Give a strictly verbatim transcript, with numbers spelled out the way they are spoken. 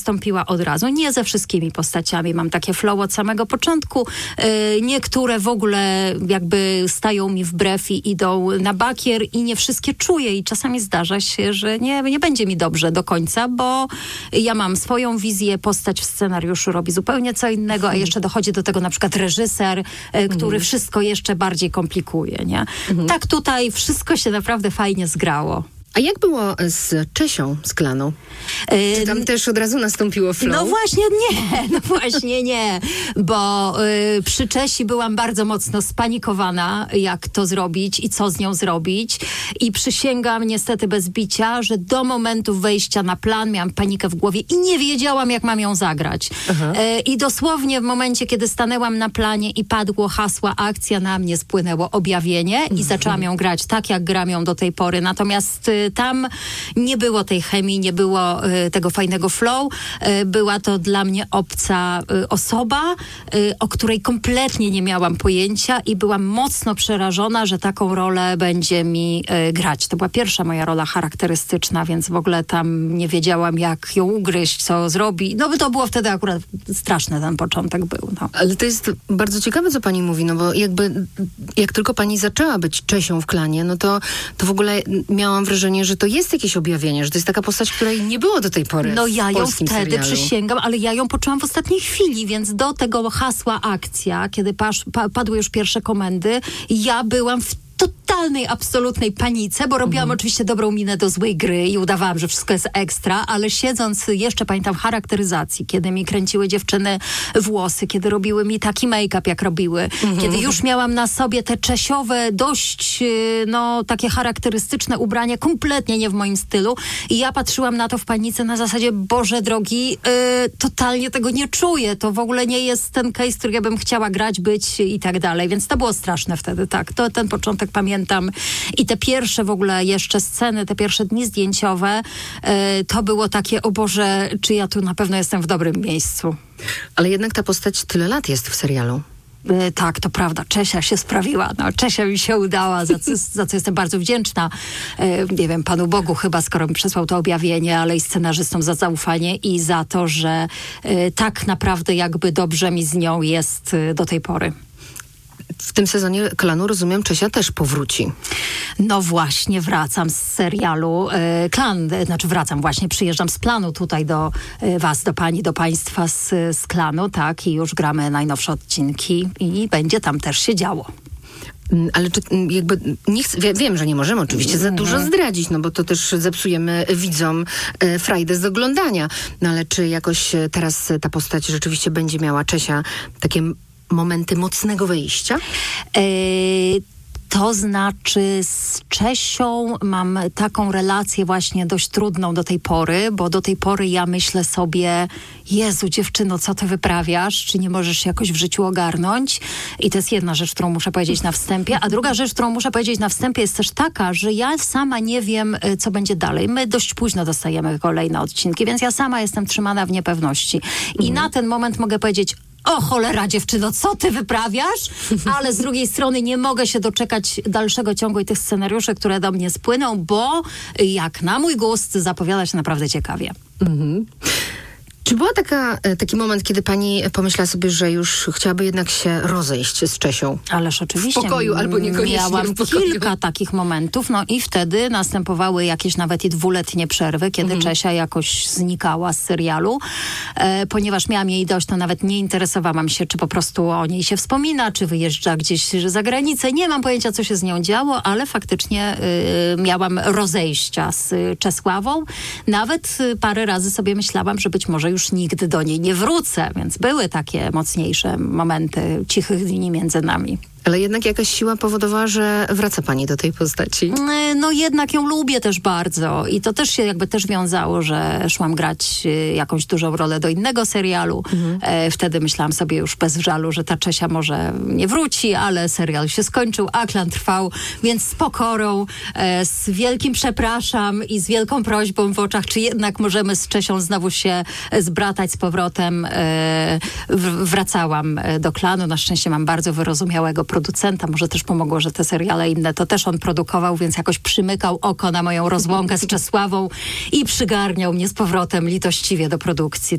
wstąpiła od razu. Nie ze wszystkimi postaciami. Mam takie flow od samego początku. Yy, niektóre w ogóle jakby stają mi wbrew i idą na bakier i nie wszystkie czuję i czasami zdarza się, że nie, nie będzie mi dobrze do końca, bo ja mam swoją wizję, postać w scenariuszu robi zupełnie co innego, a jeszcze dochodzi do tego na przykład reżyser, yy, który mhm. wszystko jeszcze bardziej komplikuje, nie? Mhm. Tak tutaj wszystko się naprawdę fajnie zgrało. A jak było z Czesią z klanu? Czy tam też od razu nastąpiło flow? No właśnie nie, no właśnie nie, bo y, przy Czesi byłam bardzo mocno spanikowana, jak to zrobić i co z nią zrobić i przysięgam niestety bez bicia, że do momentu wejścia na plan miałam panikę w głowie i nie wiedziałam, jak mam ją zagrać. Y, I dosłownie w momencie, kiedy stanęłam na planie i padło hasła akcja, na mnie spłynęło objawienie i mhm. zaczęłam ją grać tak, jak gram ją do tej pory. Natomiast y, tam nie było tej chemii, nie było y, tego fajnego flow. Y, była to dla mnie obca y, osoba, y, o której kompletnie nie miałam pojęcia i byłam mocno przerażona, że taką rolę będzie mi y, grać. To była pierwsza moja rola charakterystyczna, więc w ogóle tam nie wiedziałam, jak ją ugryźć, co zrobi. No to było wtedy akurat straszny ten początek był. No. Ale to jest bardzo ciekawe, co pani mówi, no bo jakby jak tylko pani zaczęła być Czesią w klanie, no to, to w ogóle miałam wrażenie, że to jest jakieś objawienie, że to jest taka postać, której nie było do tej pory. No ja w ją wtedy serialu. Przysięgam, ale ja ją poczułam w ostatniej chwili, więc do tego hasła akcja, kiedy pasz, pa, padły już pierwsze komendy, ja byłam w totalnej, absolutnej panice, bo robiłam mhm. oczywiście dobrą minę do złej gry i udawałam, że wszystko jest ekstra, ale siedząc jeszcze, pamiętam, charakteryzacji, kiedy mi kręciły dziewczyny włosy, kiedy robiły mi taki make-up, jak robiły, mhm. kiedy już miałam na sobie te czesiowe, dość, no, takie charakterystyczne ubranie, kompletnie nie w moim stylu i ja patrzyłam na to w panice na zasadzie, Boże drogi, yy, totalnie tego nie czuję, to w ogóle nie jest ten case, który ja bym chciała grać, być i tak dalej, więc to było straszne wtedy, tak, to ten początek pamiętam. I te pierwsze w ogóle jeszcze sceny, te pierwsze dni zdjęciowe, yy, to było takie, o Boże, czy ja tu na pewno jestem w dobrym miejscu. Ale jednak ta postać tyle lat jest w serialu. Yy, tak, to prawda. Czesia się sprawiła. No, Czesia mi się udała, za co, za co jestem bardzo wdzięczna. Yy, nie wiem, Panu Bogu chyba, skoro mi przesłał to objawienie, ale i scenarzystom za zaufanie i za to, że yy, tak naprawdę jakby dobrze mi z nią jest yy, do tej pory. W tym sezonie klanu, rozumiem, Czesia też powróci. No właśnie, wracam z serialu y, Klan, y, znaczy wracam właśnie, przyjeżdżam z planu tutaj do y, was, do pani, do państwa z, z klanu, tak, i już gramy najnowsze odcinki i będzie tam też się działo. Ale czy jakby, nie chcę, wie, wiem, że nie możemy oczywiście za dużo zdradzić, no bo to też zepsujemy widzom e, frajdę z oglądania. No ale czy jakoś teraz ta postać rzeczywiście będzie miała, Czesia, takie momenty mocnego wejścia? Yy, to znaczy z Czesią mam taką relację właśnie dość trudną do tej pory, bo do tej pory ja myślę sobie, Jezu dziewczyno, co ty wyprawiasz? Czy nie możesz się jakoś w życiu ogarnąć? I to jest jedna rzecz, którą muszę powiedzieć na wstępie, a druga rzecz, którą muszę powiedzieć na wstępie jest też taka, że ja sama nie wiem, co będzie dalej. My dość późno dostajemy kolejne odcinki, więc ja sama jestem trzymana w niepewności. I mhm. na ten moment mogę powiedzieć, o cholera dziewczyno, co ty wyprawiasz? Ale z drugiej strony nie mogę się doczekać dalszego ciągu i tych scenariuszy, które do mnie spłyną, bo jak na mój gust zapowiada się naprawdę ciekawie. Mhm. Czy była taka, taki moment, kiedy pani pomyślała sobie, że już chciałaby jednak się rozejść z Czesią? Ależ oczywiście. W pokoju albo niekoniecznie Miałam w pokoju. kilka takich momentów, no i wtedy następowały jakieś nawet i dwuletnie przerwy, kiedy mhm. Czesia jakoś znikała z serialu. E, ponieważ miałam jej dość, to nawet nie interesowałam się, czy po prostu o niej się wspomina, czy wyjeżdża gdzieś za granicę. Nie mam pojęcia, co się z nią działo, ale faktycznie y, miałam rozejścia z Czesławą. Nawet y, parę razy sobie myślałam, że być może już nigdy do niej nie wrócę, więc były takie mocniejsze momenty cichych dni między nami. Ale jednak jakaś siła powodowała, że wraca pani do tej postaci. No jednak ją lubię też bardzo i to też się jakby też wiązało, że szłam grać jakąś dużą rolę do innego serialu. Mhm. E, wtedy myślałam sobie już bez żalu, że ta Czesia może nie wróci, ale serial się skończył, a klan trwał, więc z pokorą, e, z wielkim przepraszam i z wielką prośbą w oczach, czy jednak możemy z Czesią znowu się zbratać z powrotem. E, w, wracałam do klanu. Na szczęście mam bardzo wyrozumiałego producenta, może też pomogło, że te seriale inne to też on produkował, więc jakoś przymykał oko na moją rozłąkę z Czesławą i przygarniał mnie z powrotem litościwie do produkcji.